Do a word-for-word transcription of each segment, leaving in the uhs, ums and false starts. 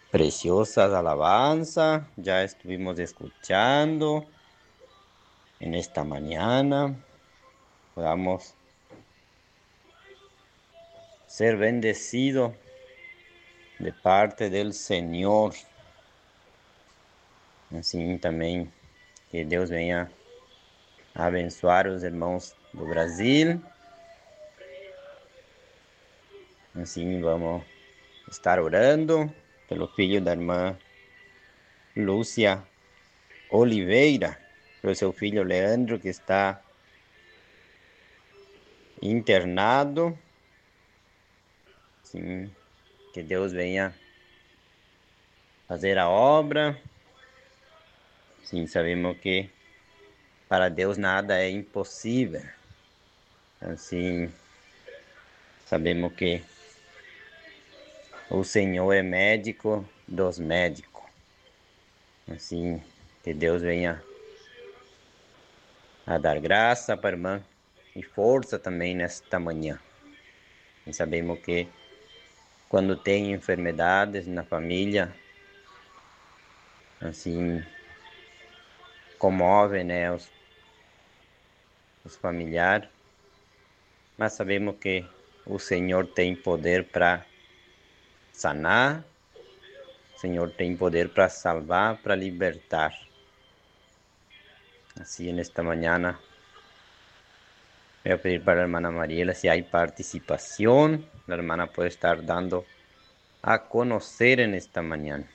Preciosas alabanzas, ya estuvimos escuchando en esta mañana. Podamos ser bendecidos de parte del Señor. Assim também que Deus venha abençoar os irmãos do Brasil. Assim vamos estar orando pelo filho da irmã Lúcia Oliveira, pelo seu filho Leandro, que está internado. Sim, que Deus venha fazer a obra. Sim, sabemos que para Deus nada é impossível. Assim, sabemos que o Senhor é médico dos médicos. Assim, que Deus venha a dar graça para a irmã e força também nesta manhã. E sabemos que quando tem enfermidades na família, assim, comove, né, os, os familiares, mas sabemos que o Senhor tem poder para sanar, o Senhor tem poder para salvar, para libertar. Assim, nesta manhã, voy a pedir para la hermana Mariela si hay participación. La hermana puede estar dando a conocer en esta mañana.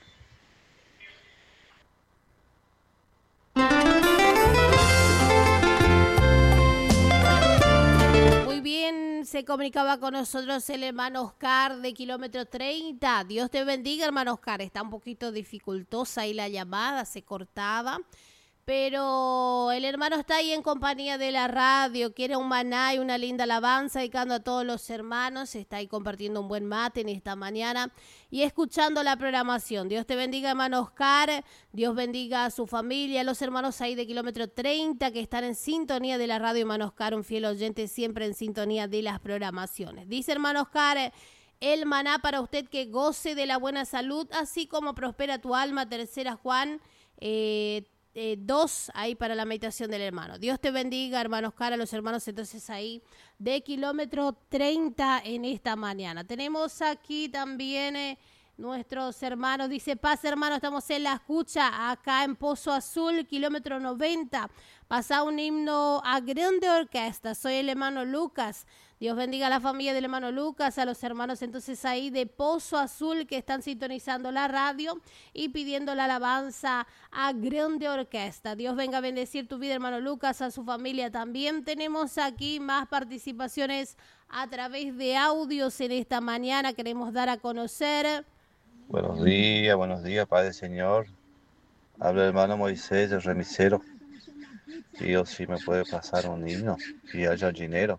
Muy bien, se comunicaba con nosotros el hermano Oscar de kilómetro treinta. Dios te bendiga, hermano Oscar. Está un poquito dificultosa ahí la llamada, se cortaba. Pero el hermano está ahí en compañía de la radio, quiere un maná y una linda alabanza, dedicando a todos los hermanos, está ahí compartiendo un buen mate en esta mañana y escuchando la programación. Dios te bendiga, hermano Oscar, Dios bendiga a su familia, a los hermanos ahí de kilómetro treinta que están en sintonía de la radio, hermano Oscar, un fiel oyente siempre en sintonía de las programaciones. Dice hermano Oscar, el maná para usted que goce de la buena salud, así como prospera tu alma, tercera Juan, eh, Eh, dos ahí para la meditación del hermano. Dios te bendiga, hermano Oscar, a los hermanos entonces ahí de kilómetro treinta en esta mañana. Tenemos aquí también eh, nuestros hermanos, dice paz hermano, estamos en la escucha acá en Pozo Azul, kilómetro noventa. Pasa un himno a grande orquesta, soy el hermano Lucas. Dios bendiga a la familia del hermano Lucas, a los hermanos entonces ahí de Pozo Azul que están sintonizando la radio y pidiendo la alabanza a grande orquesta. Dios venga a bendecir tu vida, hermano Lucas, a su familia también. Tenemos aquí más participaciones a través de audios en esta mañana. Queremos dar a conocer. Buenos días, buenos días, Padre Señor. Habla el hermano Moisés, el remisero. Dios, si me puede pasar un himno y haya dinero.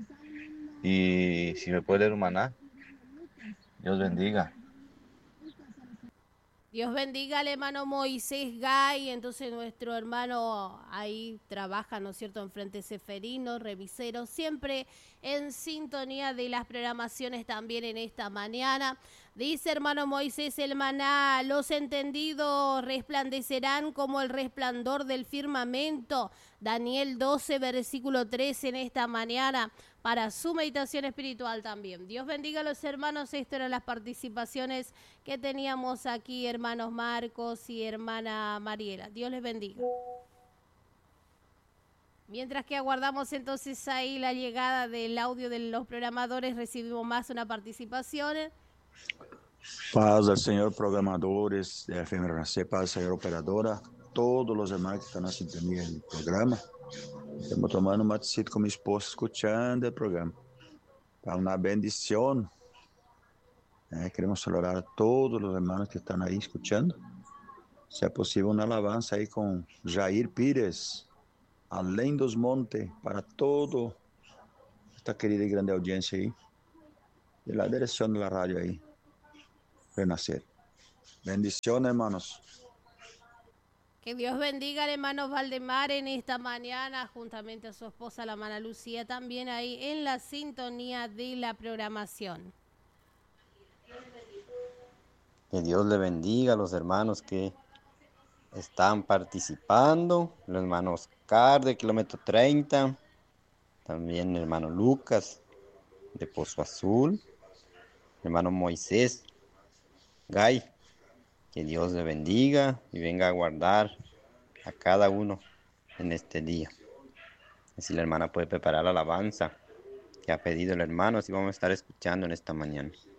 Y si me puede leer un maná, Dios bendiga. Dios bendiga al hermano Moisés Gay, entonces nuestro hermano ahí trabaja, ¿no es cierto?, en Frente Seferino, revisero, siempre en sintonía de las programaciones también en esta mañana. Dice hermano Moisés el maná, los entendidos resplandecerán como el resplandor del firmamento. Daniel doce, versículo trece en esta mañana para su meditación espiritual también. Dios bendiga a los hermanos. Esto eran las participaciones que teníamos aquí, hermanos Marcos y hermana Mariela. Dios les bendiga. Mientras que aguardamos entonces ahí la llegada del audio de los programadores, recibimos más una participación. Paz al Señor, programadores de F M Renascer, paz al Señor, operadora, todos los hermanos que están na sintonia do programa. Estamos tomando um matecito com minha esposa, escutando o programa. Para uma bendição. Eh, queremos saludar a todos os hermanos que estão aí escutando. Se é possível, uma alabança aí com Jair Pires, Além dos Montes, para toda esta querida e grande audiência aí, de la direção da rádio aí, Renascer. Bendiciones, hermanos. Que Dios bendiga al hermano Valdemar en esta mañana, juntamente a su esposa, la hermana Lucía, también ahí en la sintonía de la programación. Que Dios le bendiga a los hermanos que están participando. El hermano Oscar de kilómetro treinta. También el hermano Lucas de Pozo Azul. El hermano Moisés Gay. Que Dios le bendiga y venga a guardar a cada uno en este día. Así la hermana puede preparar la alabanza que ha pedido el hermano, así vamos a estar escuchando en esta mañana.